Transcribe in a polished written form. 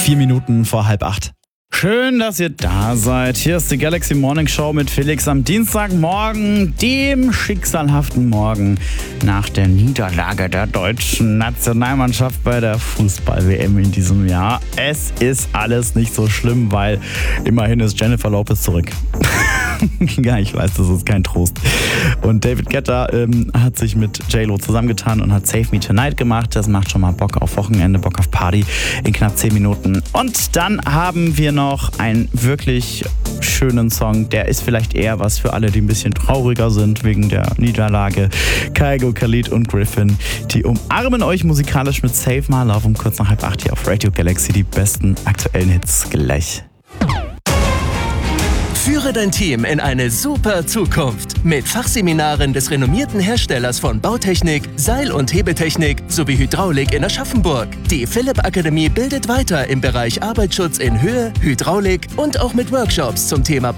4 Minuten vor 7:30. Schön, dass ihr da seid. Hier ist die Galaxy Morning Show mit Felix am Dienstagmorgen, dem schicksalhaften Morgen nach der Niederlage der deutschen Nationalmannschaft bei der Fußball-WM in diesem Jahr. Es ist alles nicht so schlimm, weil immerhin ist Jennifer Lopez zurück. Ja, ich weiß, das ist kein Trost. Und David Guetta hat sich mit J-Lo zusammengetan und hat Save Me Tonight gemacht. Das macht schon mal Bock auf Wochenende, Bock auf Party in knapp 10 Minuten. Und dann haben wir noch einen wirklich schönen Song. Der ist vielleicht eher was für alle, die ein bisschen trauriger sind wegen der Niederlage. Kygo, Khalid und Griffin, die umarmen euch musikalisch mit Save My Love kurz nach 7:30 hier auf Radio Galaxy. Die besten aktuellen Hits gleich. Führe dein Team in eine super Zukunft mit Fachseminaren des renommierten Herstellers von Bautechnik, Seil- und Hebetechnik sowie Hydraulik in Aschaffenburg. Die Philipp Akademie bildet weiter im Bereich Arbeitsschutz in Höhe, Hydraulik und auch mit Workshops zum Thema